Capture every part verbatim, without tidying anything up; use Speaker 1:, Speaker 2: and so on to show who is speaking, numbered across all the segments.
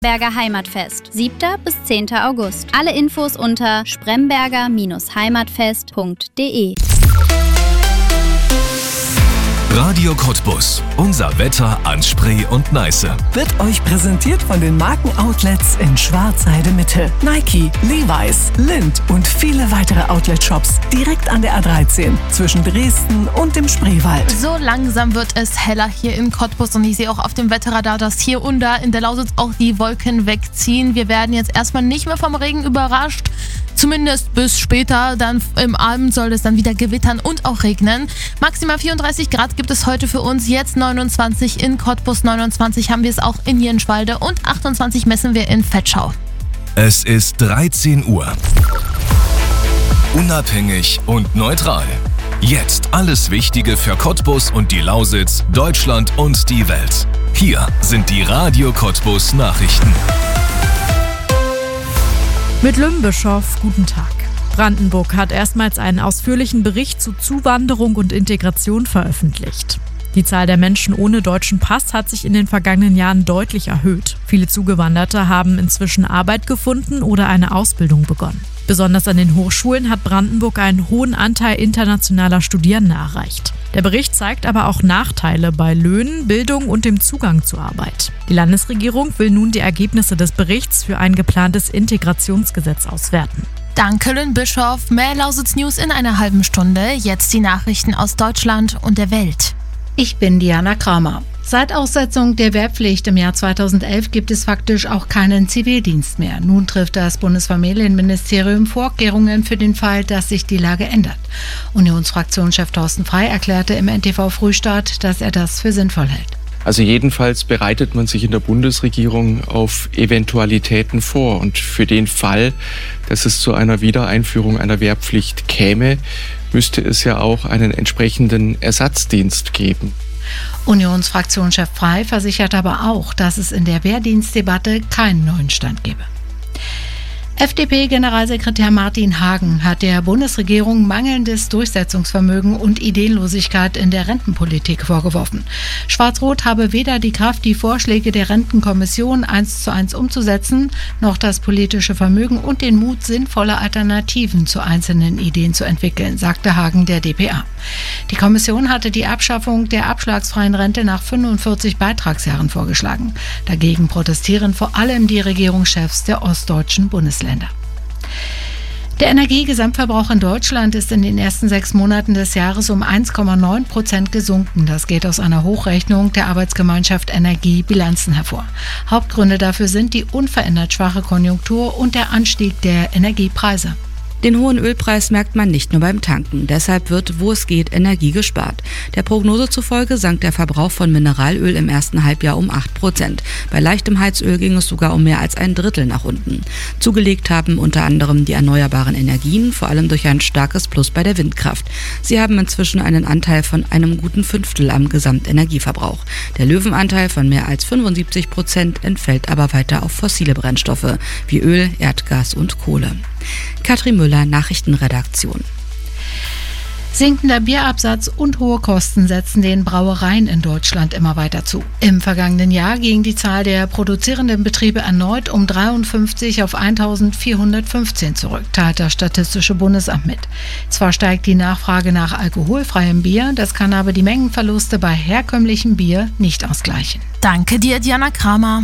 Speaker 1: Spremberger Heimatfest, siebter bis zehnter August. Alle Infos unter spremberger Heimatfest punkt de.
Speaker 2: Radio Cottbus. Unser Wetter an Spree und Neiße.
Speaker 3: Wird euch präsentiert von den Markenoutlets in Schwarzheide Mitte. Nike, Levi's, Lindt und viele weitere Outlet-Shops direkt an der A dreizehn zwischen Dresden und dem Spreewald.
Speaker 4: So langsam wird es heller hier in Cottbus und ich sehe auch auf dem Wetterradar, dass hier und da in der Lausitz auch die Wolken wegziehen. Wir werden jetzt erstmal nicht mehr vom Regen überrascht. Zumindest bis später, dann im Abend soll es dann wieder gewittern und auch regnen. Maximal vierunddreißig Grad gibt es heute für uns, jetzt neunundzwanzig in Cottbus, neunundzwanzig haben wir es auch in Jenschwalde und achtundzwanzig messen wir in Vetschau.
Speaker 2: Es ist dreizehn Uhr. Unabhängig und neutral. Jetzt alles Wichtige für Cottbus und die Lausitz, Deutschland und die Welt. Hier sind die Radio Cottbus Nachrichten.
Speaker 5: Mit Lümbischow, guten Tag. Brandenburg hat erstmals einen ausführlichen Bericht zu Zuwanderung und Integration veröffentlicht. Die Zahl der Menschen ohne deutschen Pass hat sich in den vergangenen Jahren deutlich erhöht. Viele Zugewanderte haben inzwischen Arbeit gefunden oder eine Ausbildung begonnen. Besonders an den Hochschulen hat Brandenburg einen hohen Anteil internationaler Studierende erreicht. Der Bericht zeigt aber auch Nachteile bei Löhnen, Bildung und dem Zugang zur Arbeit. Die Landesregierung will nun die Ergebnisse des Berichts für ein geplantes Integrationsgesetz auswerten.
Speaker 4: Danke, Lynn-Bischof. Mehr Lausitz News in einer halben Stunde. Jetzt die Nachrichten aus Deutschland und der Welt.
Speaker 6: Ich bin Diana Kramer. Seit Aussetzung der Wehrpflicht im Jahr zweitausendelf gibt es faktisch auch keinen Zivildienst mehr. Nun trifft das Bundesfamilienministerium Vorkehrungen für den Fall, dass sich die Lage ändert. Unionsfraktionschef Thorsten Frey erklärte im N T V Frühstart, dass er das für sinnvoll hält.
Speaker 7: Also jedenfalls bereitet man sich in der Bundesregierung auf Eventualitäten vor. Und für den Fall, dass es zu einer Wiedereinführung einer Wehrpflicht käme, müsste es ja auch einen entsprechenden Ersatzdienst geben.
Speaker 6: Unionsfraktionschef Frey versichert aber auch, dass es in der Wehrdienstdebatte keinen neuen Stand gebe. F D P-Generalsekretär Martin Hagen hat der Bundesregierung mangelndes Durchsetzungsvermögen und Ideenlosigkeit in der Rentenpolitik vorgeworfen. Schwarz-Rot habe weder die Kraft, die Vorschläge der Rentenkommission eins zu eins umzusetzen, noch das politische Vermögen und den Mut, sinnvolle Alternativen zu einzelnen Ideen zu entwickeln, sagte Hagen der d p a. Die Kommission hatte die Abschaffung der abschlagsfreien Rente nach fünfundvierzig Beitragsjahren vorgeschlagen. Dagegen protestieren vor allem die Regierungschefs der ostdeutschen Bundesländer. Der Energiegesamtverbrauch in Deutschland ist in den ersten sechs Monaten des Jahres um eins Komma neun Prozent gesunken. Das geht aus einer Hochrechnung der Arbeitsgemeinschaft Energiebilanzen hervor. Hauptgründe dafür sind die unverändert schwache Konjunktur und der Anstieg der Energiepreise.
Speaker 8: Den hohen Ölpreis merkt man nicht nur beim Tanken. Deshalb wird, wo es geht, Energie gespart. Der Prognose zufolge sank der Verbrauch von Mineralöl im ersten Halbjahr um acht Prozent. Bei leichtem Heizöl ging es sogar um mehr als ein Drittel nach unten. Zugelegt haben unter anderem die erneuerbaren Energien, vor allem durch ein starkes Plus bei der Windkraft. Sie haben inzwischen einen Anteil von einem guten Fünftel am Gesamtenergieverbrauch. Der Löwenanteil von mehr als fünfundsiebzig Prozent entfällt aber weiter auf fossile Brennstoffe wie Öl, Erdgas und Kohle. Katrin Müller, Nachrichtenredaktion.
Speaker 6: Sinkender Bierabsatz und hohe Kosten setzen den Brauereien in Deutschland immer weiter zu. Im vergangenen Jahr ging die Zahl der produzierenden Betriebe erneut um dreiundfünfzig auf eintausendvierhundertfünfzehn zurück, teilt das Statistische Bundesamt mit. Zwar steigt die Nachfrage nach alkoholfreiem Bier, das kann aber die Mengenverluste bei herkömmlichem Bier nicht ausgleichen.
Speaker 4: Danke dir, Diana Kramer.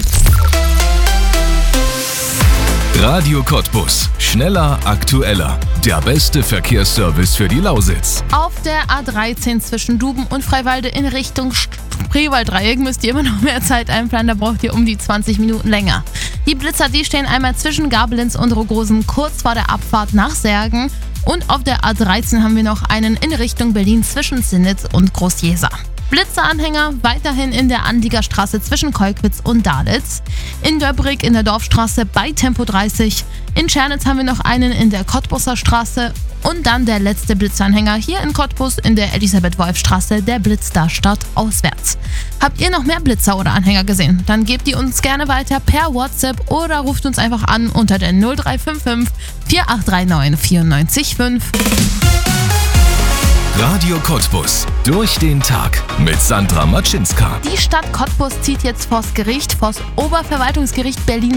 Speaker 2: Radio Cottbus. Schneller, aktueller. Der beste Verkehrsservice für die Lausitz.
Speaker 4: Auf der A dreizehn zwischen Duben und Freiwalde in Richtung Spreewalddreieck müsst ihr immer noch mehr Zeit einplanen, da braucht ihr um die zwanzig Minuten länger. Die Blitzer, die stehen einmal zwischen Gabelins und Rogosen kurz vor der Abfahrt nach Särgen. Und auf der A dreizehn haben wir noch einen in Richtung Berlin zwischen Sinnitz und Groß-Jeser. Blitzeranhänger weiterhin in der Anliegerstraße zwischen Kolkwitz und Dalitz. In Döbrig in der Dorfstraße bei Tempo dreißig. In Tschernitz haben wir noch einen in der Cottbuser Straße. Und dann der letzte Blitzanhänger hier in Cottbus in der Elisabeth-Wolf-Straße, der Blitz da statt auswärts. Habt ihr noch mehr Blitzer oder Anhänger gesehen? Dann gebt die uns gerne weiter per WhatsApp oder ruft uns einfach an unter der null drei fünf fünf vier acht drei neun vier neun fünf.
Speaker 2: Radio Cottbus. Durch den Tag mit Sandra Matschinska.
Speaker 4: Die Stadt Cottbus zieht jetzt vors Gericht, vors Oberverwaltungsgericht Berlin